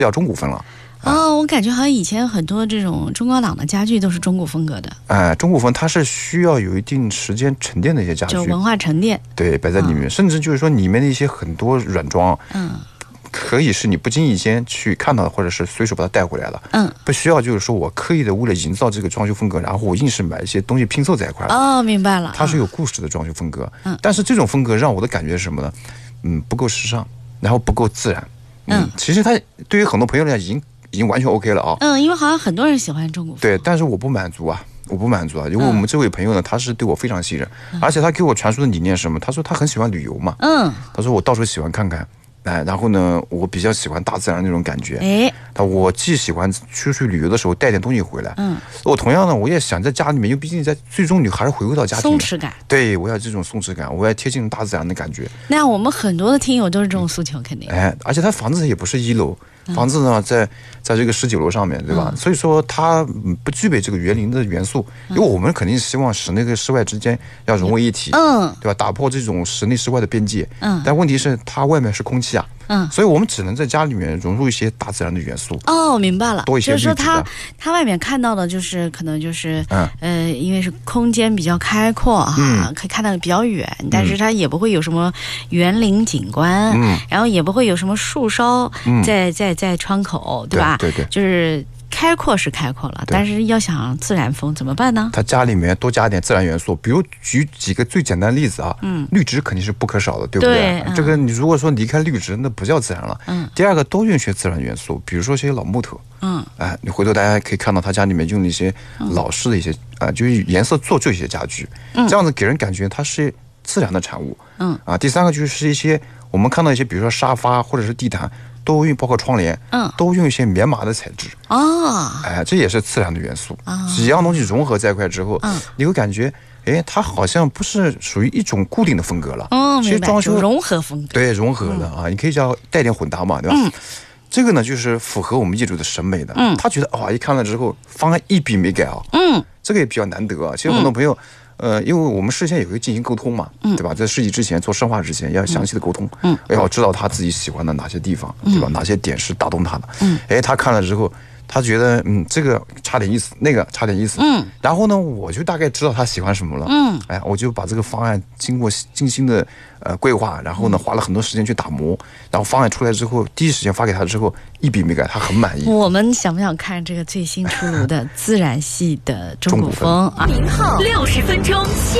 叫中古风了。 哦，我感觉好像以前很多这种中高档的家具都是中古风格的。 中古风它是需要有一定时间沉淀的一些家具， 就文化沉淀， 对，摆在里面，甚至就是说里面的一些很多软装，可以是你不经意间去看到的，或者是随手把它带回来了，不需要就是说我刻意的为了营造这个装修风格，然后我硬是买一些东西拼凑在一块。 哦，明白了， 它是有故事的装修风格，但是这种风格让我的感觉是什么呢？不够时尚，然后不够自然。其实它对于很多朋友来讲已经完全 OK 了啊。 因为好像很多人喜欢中古风。 对，但是我不满足啊，因为我们这位朋友呢，他是对我非常信任，而且他给我传输的理念是什么？他说他很喜欢旅游嘛，他说我到处喜欢看看，然后呢，我比较喜欢大自然那种感觉，我既喜欢出去旅游的时候带点东西回来，我同样呢，我也想在家里面，因为毕竟最终你还是回归到家庭， 松弛感， 对，我要这种松弛感，我要贴近大自然的感觉。 那我们很多的听友都是这种诉求，肯定， 而且他房子也不是1楼。房子呢，在这个19楼上面，对吧？所以说它不具备这个园林的元素，因为我们肯定希望室内跟室外之间要融为一体，对吧？打破这种室内室外的边界，但问题是它外面是空气啊，所以我们只能在家里面融入一些大自然的元素。 哦，明白了， 多一些就是说它外面看到的就是可能就是，因为是空间比较开阔哈，可以看得比较远，但是它也不会有什么园林景观，然后也不会有什么树梢在窗口，对吧？ 对， 就是开阔是开阔了，但是要想自然风怎么办呢？ 他家里面多加点自然元素，比如举几个最简单的例子啊，绿植肯定是不可少的，对不对？这个你如果说离开绿植，那不叫自然了。第二个多用一些自然元素，比如说一些老木头，你回头大家可以看到他家里面用的一些老式的一些就是颜色做旧一些家具，这样子给人感觉它是自然的产物。第三个就是一些我们看到一些，比如说沙发或者是地毯。都用包括窗帘，都用一些棉麻的材质。这也是自然的元素。几样东西融合在一块之后，你会感觉，它好像不是属于一种固定的风格了。 其实装修融合风格， 对，融合的啊，你可以叫带点混搭嘛，对吧？这个呢，就是符合我们业主的审美的。他觉得一看了之后，方案一笔没改啊。这个也比较难得啊。其实很多朋友。因为我们事先也会进行沟通嘛，对吧？在设计之前做深化之前要详细的沟通，要知道他自己喜欢的哪些地方，对吧？哪些点是打动他的。他看了之后，他觉得这个差点意思，那个差点意思，然后呢，我就大概知道他喜欢什么了，我就把这个方案经过精心的规划，然后呢花了很多时间去打磨，然后方案出来之后，第一时间发给他之后，一笔没改，他很满意。 我们想不想看这个最新出炉的自然系的中古风啊？0号60分钟。